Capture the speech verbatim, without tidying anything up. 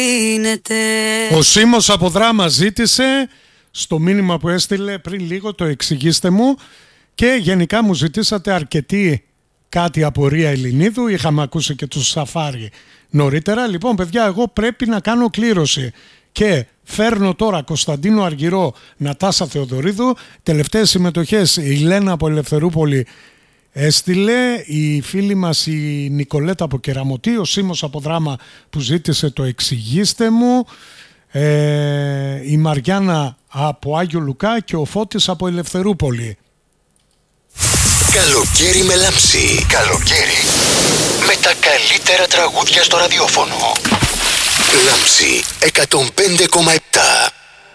Ο Σίμος από Δράμα ζήτησε στο μήνυμα που έστειλε πριν λίγο το εξηγήστε μου και γενικά μου ζητήσατε αρκετή κάτι από Ρία Ελληνίδου, είχαμε ακούσει και του Σαφάρι νωρίτερα. Λοιπόν παιδιά, εγώ πρέπει να κάνω κλήρωση και φέρνω τώρα Κωνσταντίνο Αργυρό, Νατάσα Θεοδωρίδου. Τελευταίες συμμετοχές η Λένα από Ελευθερούπολη έστειλε, η φίλη μας η Νικολέτα από Κεραμωτή, ο Σίμος από Δράμα που ζήτησε το εξηγήστε μου, ε, η Μαριάννα από Άγιο Λουκά και ο Φώτης από Ελευθερούπολη. Καλοκαίρι με λάμψη. Καλοκαίρι με τα καλύτερα τραγούδια στο ραδιόφωνο. Λάμψη εκατόν πέντε κόμμα επτά.